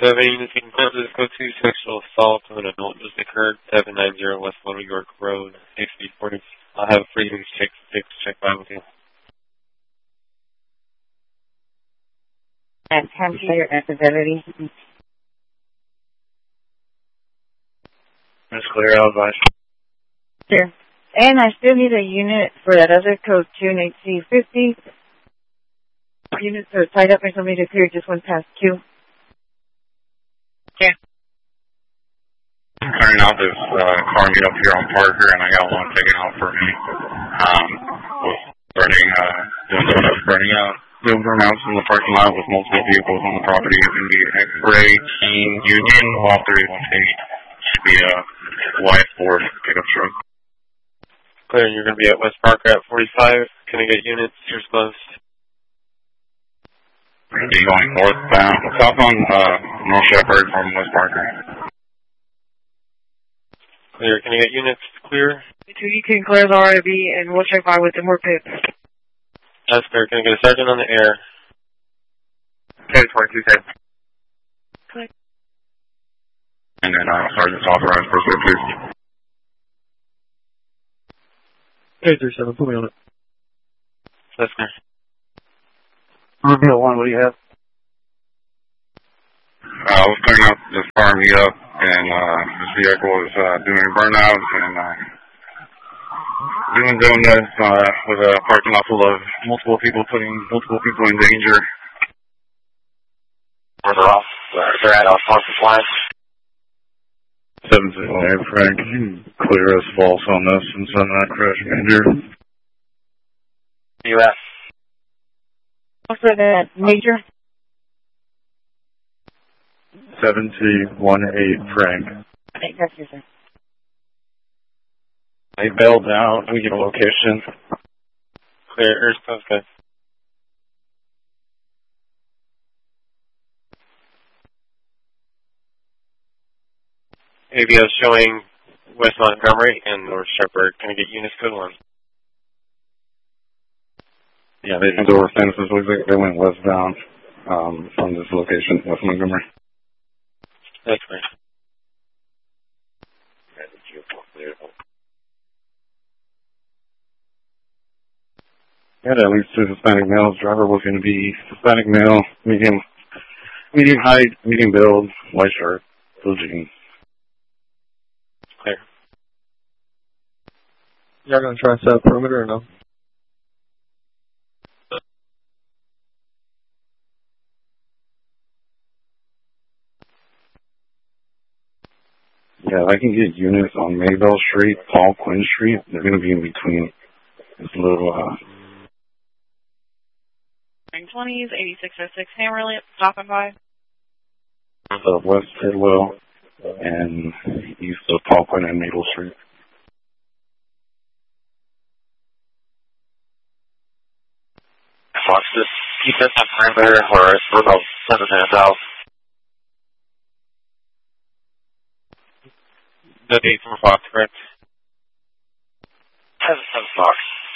So if any units being closed, go to sexual assault of an adult just occurred, 790 West Little York Road, 6040. I'll have freedoms check by with you. And Hampshire and Fidelity. That's clear, I'll advise. Sure. And I still need a unit for that other code 2HC50. Units are tied up and somebody to clear just went past Q. Yeah. I'm turning out this car meet up here on Parker, and I got one taken out for me. Burning out. Doing burnouts in the parking lot with multiple vehicles on the property. It's going to be X-Ray, Team, Union, Law 318. Should be a white Ford pickup truck. Clear, you're going to be at West Parker at 45. Can I get units? Here's closed. We're going to be going northbound. South on North Shepherd from West Parker. Clear, can I get units? Clear. You can clear the RIB and we'll check by with the more pits. That's clear. Can I get a sergeant on the air? Okay, 2210. Click. And then Sergeant's authorized pursuit, please. Okay, 37, put me on it. That's clear. Reveal 1, what do you have? I was clearing up this car meet up, and this vehicle was doing burnouts and doing donuts with a parking lot full of multiple people, putting multiple people in danger. They're off. They're at off supplies. 708, Frank, can you clear us false on this and send that crash major? U.S. For that major? 718, Frank. That's your sir. They bailed out. We get a location. Clear, sounds good. AVO showing West Montgomery and North Shepherd. Can I get units code 1? Yeah, they went over fences. They went westbound from this location, West Montgomery. That's right. Yeah, at least 2 Hispanic males. Driver was going to be Hispanic male, medium height, medium build, white shirt, blue jeans. Clear. Y'all going to try to set up perimeter or no? Yeah, I can get units on Maybell Street, Paul Quinn Street. They're going to be in between this little 20s, 8606 Hammerley, stopping by. of West Tidwell and east of Paul Quinn and Maple Street. Fox, just keep this on perimeter, or we're about 7 minutes out. The date from Fox, correct? 7 Fox.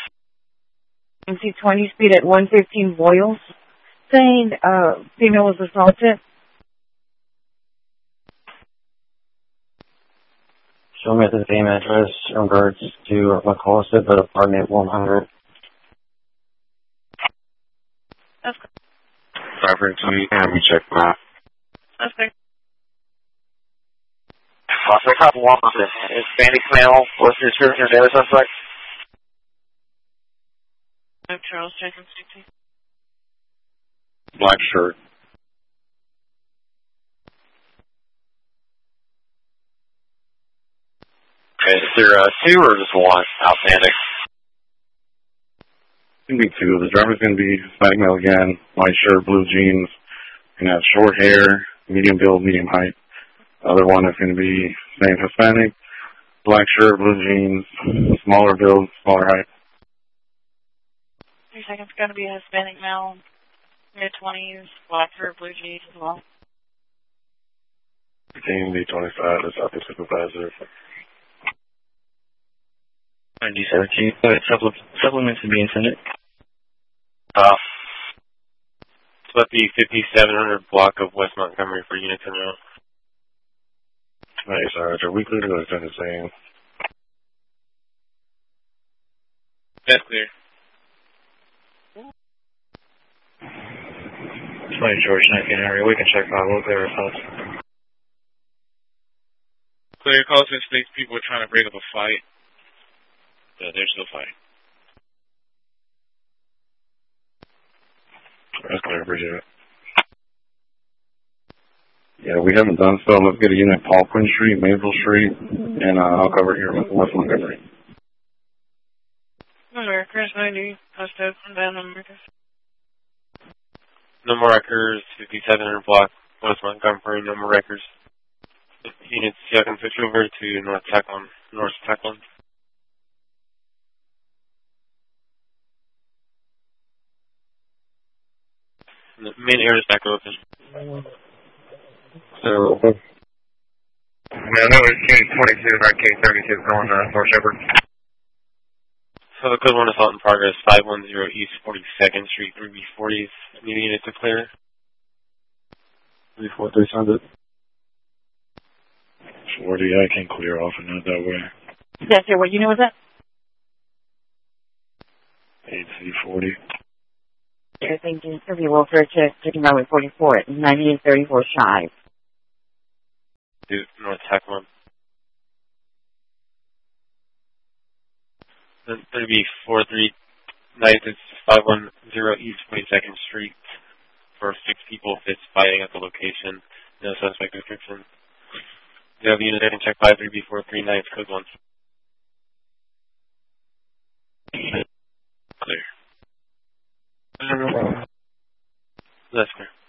MC20 speed at 115 Boyles, saying female was assaulted. Show me at the same address in regards to McCollum, but apartment 100. That's good. Driver to me, and we check that. That's good. Fox, I caught one of the Hispanic male. What's the description of the other suspect? Charles, checking safety. Black shirt. Okay, is there 2 or just 1 outstanding? It's going to be 2. The driver's going to be Hispanic male again, white shirt, blue jeans, and have short hair, medium build, medium height. The other one is going to be same Hispanic, black shirt, blue jeans, smaller build, smaller height. 3 seconds, going to be a Hispanic male, mid-20s, black hair, blue jeans as well. Team D25 is up to supervisor. 9017, supplements to be intended. left the 5700 block of West Montgomery for units in route. Nice, Roger. Weekly to the same. That's clear. 20 George 19 area. We can check 5. We'll clear ourselves. Clear calls in space. People are trying to break up a fight. Yeah, there's no fight. That's clear, appreciate it. Yeah, we haven't done so. Let's get a unit Paul Quinn Street, Maple Street, and I'll cover here with West Montgomery. Americans 90, posted from down Americans. No more records, 5700 block, West Montgomery, no more records. Units, y'all can switch over to North Tacklin. The main area is back open. Open. Yeah, no, it's K22, not K32 going North Shepherd. So the code 1 assault in progress, 510 East 42nd Street, 3B40s. New units to clear. 343 sounded. 40, I can clear off and not that way. Yes, sir. What unit was that? 8C40. You're thinking, Kirby Wolfer, checking Highway 44 at 9834 Shive. North Tacklin. Then 3B43, it's 510 East 22nd Street for 6 people. It's fighting at the location. No suspect description. Do you have a unit that can check 53B439, code 1? Clear. That's clear.